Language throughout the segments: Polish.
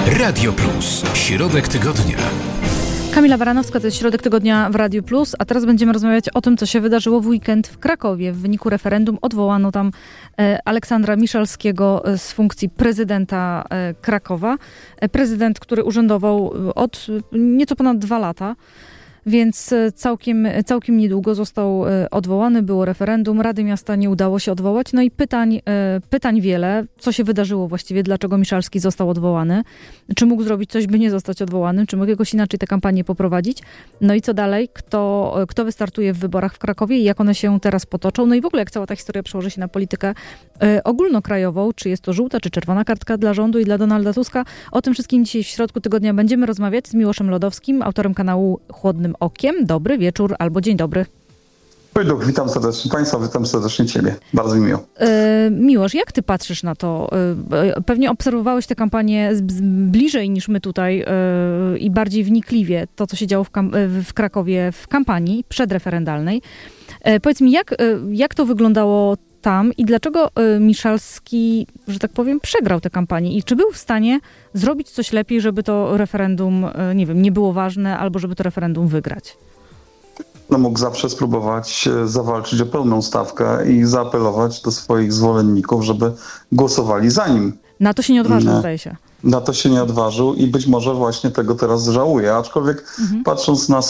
Radio Plus. Środek tygodnia. Kamila Baranowska, to jest Środek Tygodnia w Radiu Plus, a teraz będziemy rozmawiać o tym, co się wydarzyło w weekend w Krakowie. W wyniku referendum odwołano tam Aleksandra Miszalskiego z funkcji prezydenta Krakowa. Prezydent, który urzędował od nieco ponad 2 lata. Więc całkiem niedługo został odwołany, było referendum, Rady Miasta nie udało się odwołać. No i pytań wiele. Co się wydarzyło właściwie? Dlaczego Miszalski został odwołany? Czy mógł zrobić coś, by nie zostać odwołanym? Czy mógł jakoś inaczej tę kampanię poprowadzić? No i co dalej? Kto wystartuje w wyborach w Krakowie i jak one się teraz potoczą? No i w ogóle jak cała ta historia przełoży się na politykę ogólnokrajową? Czy jest to żółta, czy czerwona kartka dla rządu i dla Donalda Tuska? O tym wszystkim dzisiaj w Środku Tygodnia będziemy rozmawiać z Miłoszem Lodowskim, autorem kanału Chłodnym Okiem. Dobry wieczór albo dzień dobry. Witam serdecznie Państwa, witam serdecznie Ciebie. Bardzo mi miło. Miłosz, jak ty patrzysz na to? Pewnie obserwowałeś tę kampanię bliżej niż my tutaj i bardziej wnikliwie, to co się działo w Krakowie w kampanii przedreferendalnej. Powiedz mi, jak to wyglądało tam i dlaczego Miszalski, że tak powiem, przegrał tę kampanię i czy był w stanie zrobić coś lepiej, żeby to referendum, nie było ważne, albo żeby to referendum wygrać? No mógł zawsze spróbować zawalczyć o pełną stawkę i zaapelować do swoich zwolenników, żeby głosowali za nim. Na to się nie odważył, zdaje się. Na to się nie odważył i być może właśnie tego teraz żałuje. Aczkolwiek patrząc na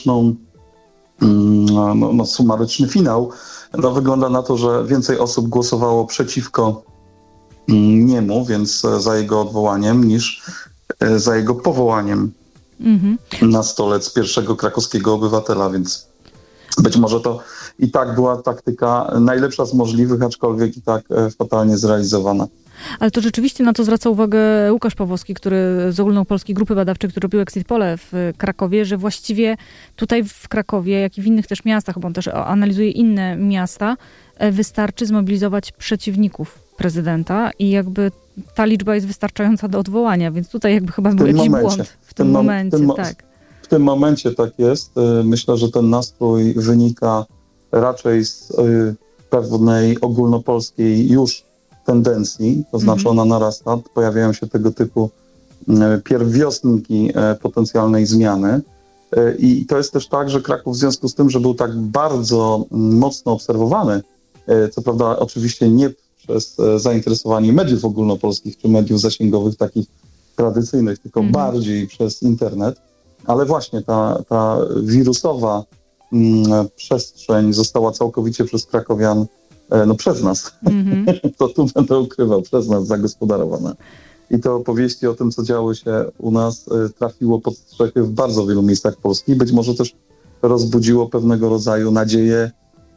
sumaryczny finał, wygląda na to, że więcej osób głosowało przeciwko niemu, więc za jego odwołaniem, niż za jego powołaniem na stolec pierwszego krakowskiego obywatela, więc być może to i tak była taktyka najlepsza z możliwych, aczkolwiek i tak fatalnie zrealizowana. Ale to rzeczywiście na to zwraca uwagę Łukasz Pawłowski, który z Ogólnopolskiej Grupy Badawczej, który robił exit pole w Krakowie, że właściwie tutaj w Krakowie, jak i w innych też miastach, bo on też analizuje inne miasta, wystarczy zmobilizować przeciwników prezydenta i jakby ta liczba jest wystarczająca do odwołania, więc tutaj jakby chyba był jakiś błąd w tym momencie. Tak. W tym momencie tak jest. Myślę, że ten nastrój wynika raczej z pewnej ogólnopolskiej już tendencji, to znaczy ona narasta, pojawiają się tego typu pierwowioснiki potencjalnej zmiany. I to jest też tak, że Kraków w związku z tym, że był tak bardzo mocno obserwowany, co prawda oczywiście nie przez zainteresowanie mediów ogólnopolskich czy mediów zasięgowych takich tradycyjnych, tylko bardziej przez internet, ale właśnie ta wirusowa przestrzeń została całkowicie przez krakowian, przez nas, to tu będę ukrywał, przez nas zagospodarowana. I to opowieści o tym, co działo się u nas, trafiło pod strzechy w bardzo wielu miejscach Polski. Być może też rozbudziło pewnego rodzaju nadzieję.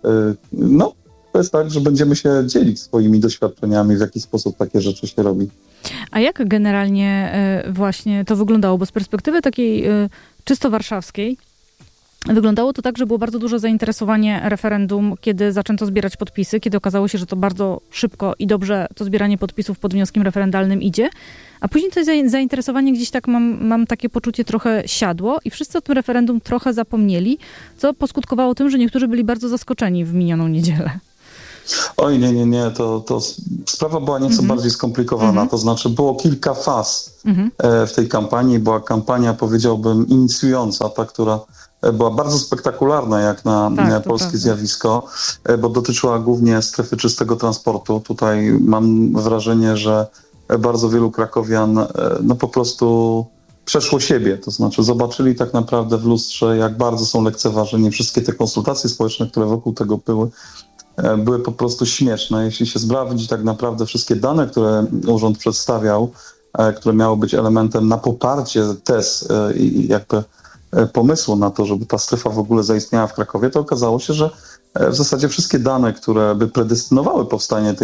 To jest tak, że będziemy się dzielić swoimi doświadczeniami, w jaki sposób takie rzeczy się robi. A jak generalnie właśnie to wyglądało? Bo z perspektywy takiej czysto warszawskiej, wyglądało to tak, że było bardzo duże zainteresowanie referendum, kiedy zaczęto zbierać podpisy, kiedy okazało się, że to bardzo szybko i dobrze to zbieranie podpisów pod wnioskiem referendalnym idzie, a później to zainteresowanie gdzieś tak mam takie poczucie trochę siadło i wszyscy o tym referendum trochę zapomnieli, co poskutkowało tym, że niektórzy byli bardzo zaskoczeni w minioną niedzielę. Oj, nie, to sprawa była nieco bardziej skomplikowana, to znaczy było kilka faz w tej kampanii. Była kampania, powiedziałbym, inicjująca, ta, która była bardzo spektakularna jak na polskie zjawisko, bo dotyczyła głównie strefy czystego transportu. Tutaj mam wrażenie, że bardzo wielu krakowian po prostu przeszło siebie, to znaczy zobaczyli tak naprawdę w lustrze, jak bardzo są lekceważeni. Wszystkie te konsultacje społeczne, które wokół tego były po prostu śmieszne. Jeśli się sprawdzi tak naprawdę wszystkie dane, które urząd przedstawiał, które miały być elementem na poparcie tez i jakby pomysłu na to, żeby ta strefa w ogóle zaistniała w Krakowie, to okazało się, że w zasadzie wszystkie dane, które by predestynowały powstanie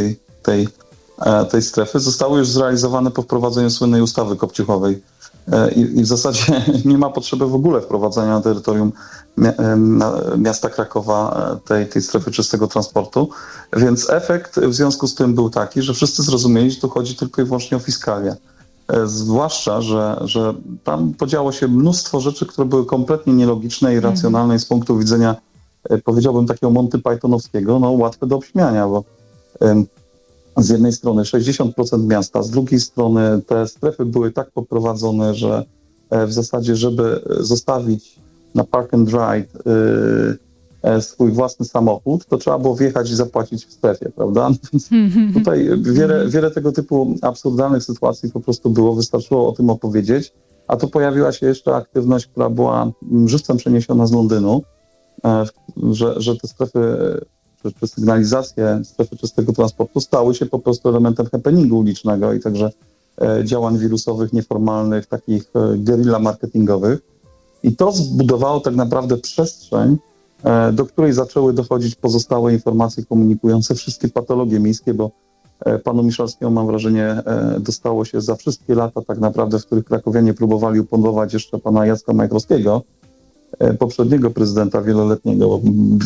tej strefy, zostały już zrealizowane po wprowadzeniu słynnej ustawy kopciuchowej. I w zasadzie nie ma potrzeby w ogóle wprowadzania na terytorium miasta Krakowa tej strefy czystego transportu. Więc efekt w związku z tym był taki, że wszyscy zrozumieli, że tu chodzi tylko i wyłącznie o fiskalię. Zwłaszcza, że tam podziało się mnóstwo rzeczy, które były kompletnie nielogiczne i racjonalne z punktu widzenia, powiedziałbym, takiego Monty Pythonowskiego, łatwe do obśmiania, bo z jednej strony 60% miasta, z drugiej strony te strefy były tak poprowadzone, że w zasadzie, żeby zostawić na park and ride swój własny samochód, to trzeba było wjechać i zapłacić w strefie, prawda? Więc tutaj wiele tego typu absurdalnych sytuacji po prostu było, wystarczyło o tym opowiedzieć, a tu pojawiła się jeszcze aktywność, która była żywcem przeniesiona z Londynu, że te strefy, czy sygnalizacje strefy czystego transportu stały się po prostu elementem happeningu ulicznego i także działań wirusowych, nieformalnych, takich guerilla marketingowych. I to zbudowało tak naprawdę przestrzeń, do której zaczęły dochodzić pozostałe informacje komunikujące wszystkie patologie miejskie, bo panu Miszalskiemu, mam wrażenie, dostało się za wszystkie lata tak naprawdę, w których krakowianie próbowali upodobać jeszcze pana Jacka Majchrowskiego, poprzedniego prezydenta wieloletniego,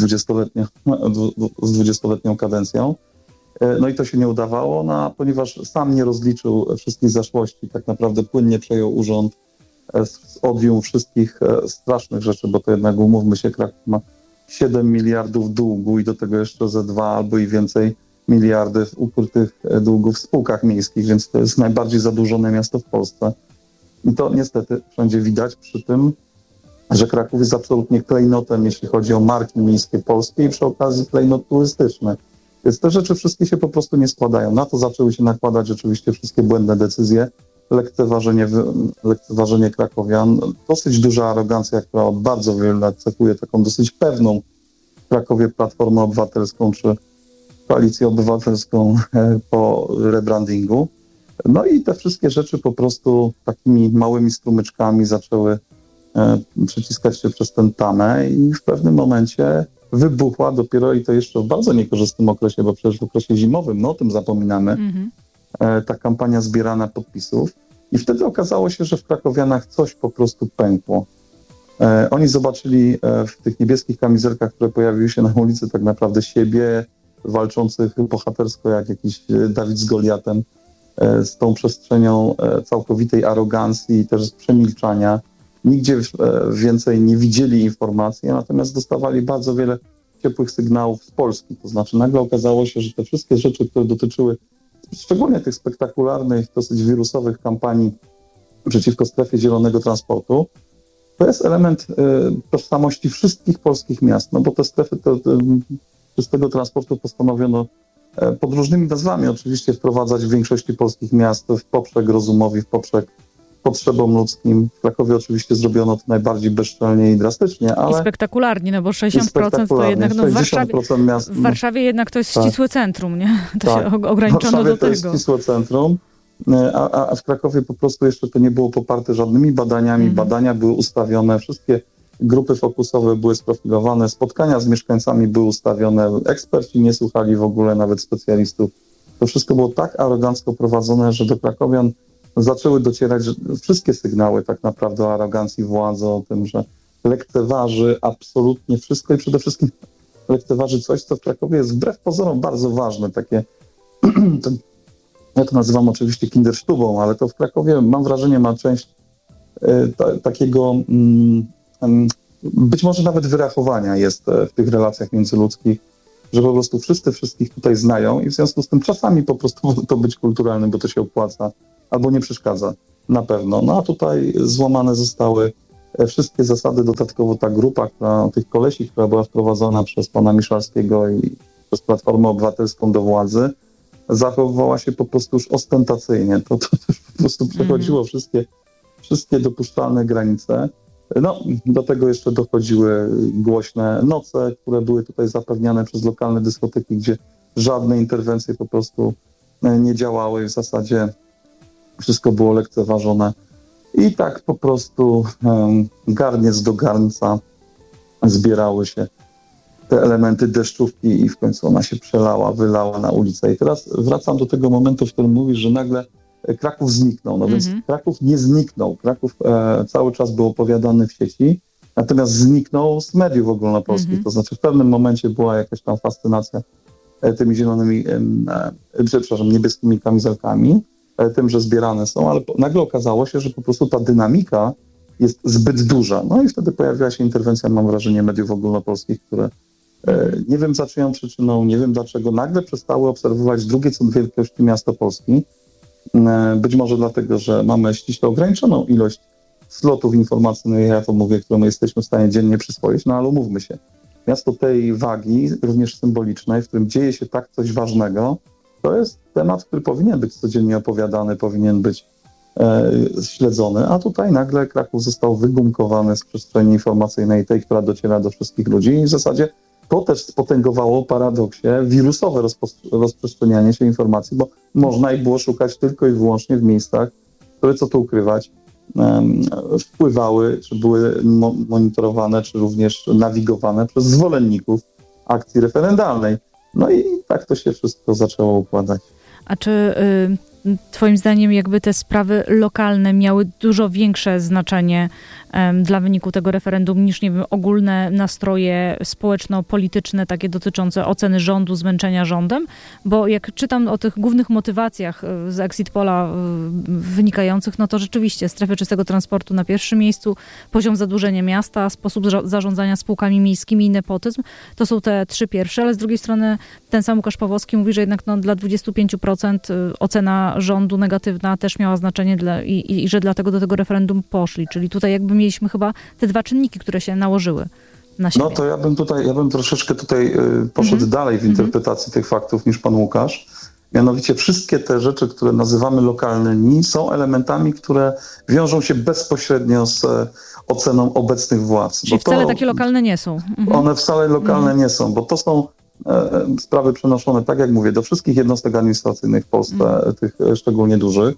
z 20-letnią kadencją. No i to się nie udawało, ponieważ sam nie rozliczył wszystkich zaszłości, tak naprawdę płynnie przejął urząd, odjął wszystkich strasznych rzeczy, bo to jednak, umówmy się, Kraków ma 7 miliardów długu i do tego jeszcze ze 2 albo i więcej miliardów ukrytych długów w spółkach miejskich, więc to jest najbardziej zadłużone miasto w Polsce. I to niestety wszędzie widać przy tym, że Kraków jest absolutnie klejnotem, jeśli chodzi o marki miejskie polskie i przy okazji klejnot turystyczny. Więc te rzeczy wszystkie się po prostu nie składają. Na to zaczęły się nakładać oczywiście wszystkie błędne decyzje, lekceważenie krakowian, dosyć duża arogancja, która od bardzo wielu lat cechuje taką dosyć pewną w Krakowie Platformę Obywatelską czy Koalicję Obywatelską po rebrandingu. No i te wszystkie rzeczy po prostu takimi małymi strumyczkami zaczęły przeciskać się przez tę tamę i w pewnym momencie wybuchła dopiero, i to jeszcze w bardzo niekorzystnym okresie, bo przecież w okresie zimowym, no o tym zapominamy, ta kampania zbierania podpisów. I wtedy okazało się, że w krakowianach coś po prostu pękło. Oni zobaczyli w tych niebieskich kamizelkach, które pojawiły się na ulicy, tak naprawdę siebie walczących bohatersko jak jakiś Dawid z Goliatem, z tą przestrzenią całkowitej arogancji i też przemilczania. Nigdzie więcej nie widzieli informacji, natomiast dostawali bardzo wiele ciepłych sygnałów z Polski. To znaczy nagle okazało się, że te wszystkie rzeczy, które dotyczyły szczególnie tych spektakularnych, dosyć wirusowych kampanii przeciwko strefie zielonego transportu, to jest element tożsamości wszystkich polskich miast, no bo te strefy czystego transportu postanowiono pod różnymi nazwami oczywiście wprowadzać w większości polskich miast w poprzek rozumowi, w poprzek potrzebom ludzkim. W Krakowie oczywiście zrobiono to najbardziej bezczelnie i drastycznie, ale... I spektakularnie, no bo 60% to jednak, no w Warszawie jednak to jest ścisłe centrum, nie? To się ograniczono do tego. To jest ścisłe centrum, a w Krakowie po prostu jeszcze to nie było poparte żadnymi badaniami. Badania były ustawione, wszystkie grupy fokusowe były sprofilowane, spotkania z mieszkańcami były ustawione, eksperci nie słuchali w ogóle nawet specjalistów. To wszystko było tak arogancko prowadzone, że do krakowian zaczęły docierać wszystkie sygnały tak naprawdę o arogancji władzy, o tym, że lekceważy absolutnie wszystko i przede wszystkim lekceważy coś, co w Krakowie jest wbrew pozorom bardzo ważne. Takie, ja to nazywam oczywiście kindersztubą, ale to w Krakowie, mam wrażenie, ma część takiego być może nawet wyrachowania jest w tych relacjach międzyludzkich, że po prostu wszyscy wszystkich tutaj znają i w związku z tym czasami po prostu może to być kulturalne, bo to się opłaca albo nie przeszkadza, na pewno. No a tutaj złamane zostały wszystkie zasady, dodatkowo ta grupa, tych kolesi, która była wprowadzona przez pana Miszalskiego i przez Platformę Obywatelską do władzy, zachowywała się po prostu już ostentacyjnie. To też po prostu przechodziło wszystkie dopuszczalne granice. No, do tego jeszcze dochodziły głośne noce, które były tutaj zapewniane przez lokalne dyskoteki, gdzie żadne interwencje po prostu nie działały. W zasadzie wszystko było lekceważone. I tak po prostu garniec do garnca zbierały się te elementy deszczówki i w końcu ona się wylała na ulicę. I teraz wracam do tego momentu, w którym mówisz, że nagle Kraków zniknął. No więc Kraków nie zniknął. Kraków cały czas był opowiadany w sieci, natomiast zniknął z mediów ogólnopolskich. To znaczy w pewnym momencie była jakaś tam fascynacja tymi zielonymi, niebieskimi kamizelkami, tym, że zbierane są, ale nagle okazało się, że po prostu ta dynamika jest zbyt duża. No i wtedy pojawiła się interwencja, mam wrażenie, mediów ogólnopolskich, które Nie wiem za czyją przyczyną, nie wiem dlaczego nagle przestały obserwować drugie co do wielkości miasto Polski. Być może dlatego, że mamy ściśle ograniczoną ilość slotów informacyjnych, ja to mówię, które my jesteśmy w stanie dziennie przyswoić, no ale umówmy się. Miasto tej wagi, również symbolicznej, w którym dzieje się tak coś ważnego, to jest temat, który powinien być codziennie opowiadany, powinien być śledzony, a tutaj nagle Kraków został wygumkowany z przestrzeni informacyjnej, tej, która dociera do wszystkich ludzi i w zasadzie to też spotęgowało paradoksie wirusowe rozprzestrzenianie się informacji, bo można ich było szukać tylko i wyłącznie w miejscach, które, co tu ukrywać, wpływały, czy były monitorowane, czy również nawigowane przez zwolenników akcji referendalnej. No i tak to się wszystko zaczęło układać. A czy twoim zdaniem jakby te sprawy lokalne miały dużo większe znaczenie dla wyniku tego referendum niż, nie wiem, ogólne nastroje społeczno-polityczne, takie dotyczące oceny rządu, zmęczenia rządem? Bo jak czytam o tych głównych motywacjach z exit polla wynikających, no to rzeczywiście strefy czystego transportu na pierwszym miejscu, poziom zadłużenia miasta, sposób zarządzania spółkami miejskimi i nepotyzm, to są te trzy pierwsze, ale z drugiej strony ten sam Łukasz Pawłowski mówi, że jednak dla 25% ocena rządu negatywna też miała znaczenie i że dlatego do tego referendum poszli. Czyli tutaj jakby mieliśmy chyba te dwa czynniki, które się nałożyły na siebie. No to ja bym troszeczkę tutaj poszedł dalej w interpretacji tych faktów niż pan Łukasz. Mianowicie wszystkie te rzeczy, które nazywamy lokalnymi, są elementami, które wiążą się bezpośrednio z oceną obecnych władz. Czyli wcale takie lokalne nie są. One wcale lokalne nie są, bo to są sprawy przenoszone, tak jak mówię, do wszystkich jednostek administracyjnych w Polsce, tych szczególnie dużych.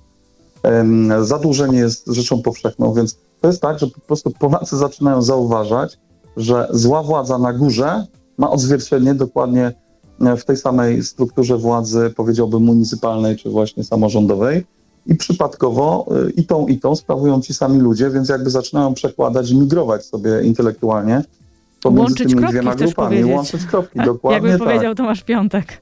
Zadłużenie jest rzeczą powszechną, więc to jest tak, że po prostu Polacy zaczynają zauważać, że zła władza na górze ma odzwierciedlenie dokładnie w tej samej strukturze władzy, powiedziałbym, municypalnej czy właśnie samorządowej i przypadkowo i tą sprawują ci sami ludzie, więc jakby zaczynają przekładać, migrować sobie intelektualnie pomiędzy tymi dwiema grupami. Łączyć kropki, dokładnie jakby powiedział Tomasz Piątek.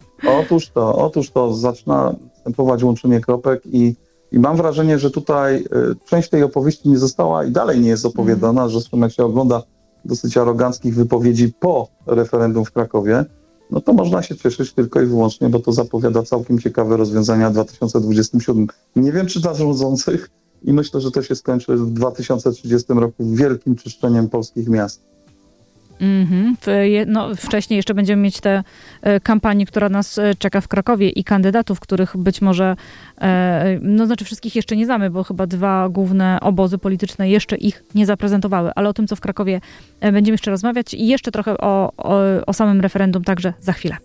Otóż to zaczyna następować łączenie kropek i mam wrażenie, że tutaj część tej opowieści nie została i dalej nie jest opowiadana, że zresztą jak się ogląda dosyć aroganckich wypowiedzi po referendum w Krakowie, no to można się cieszyć tylko i wyłącznie, bo to zapowiada całkiem ciekawe rozwiązania w 2027. Nie wiem, czy dla rządzących i myślę, że to się skończy w 2030 roku wielkim czyszczeniem polskich miast. No, wcześniej jeszcze będziemy mieć tę kampanię, która nas czeka w Krakowie i kandydatów, których być może, no znaczy wszystkich jeszcze nie znamy, bo chyba dwa główne obozy polityczne jeszcze ich nie zaprezentowały, ale o tym, co w Krakowie będziemy jeszcze rozmawiać i jeszcze trochę o samym referendum także za chwilę.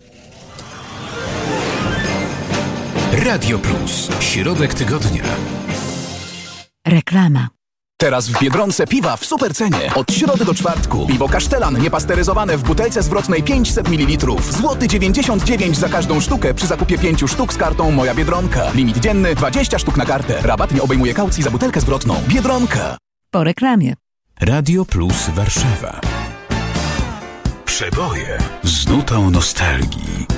Radio Plus. Środek tygodnia. Reklama. Teraz w Biedronce piwa w supercenie. Od środy do czwartku. Piwo Kasztelan niepasteryzowane w butelce zwrotnej 500 ml. Złoty 99 za każdą sztukę przy zakupie 5 sztuk z kartą Moja Biedronka. Limit dzienny 20 sztuk na kartę. Rabat nie obejmuje kaucji za butelkę zwrotną. Biedronka. Po reklamie. Radio Plus Warszawa. Przeboje z nutą nostalgii.